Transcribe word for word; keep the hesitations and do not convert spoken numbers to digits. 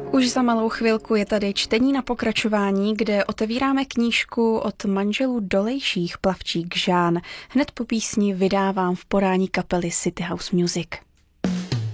Už za malou chvilku je tady čtení na pokračování, kde otevíráme knížku od manželů Dolejších Plavčík Žán. Hned po písni vydávám v podání kapely City House Music.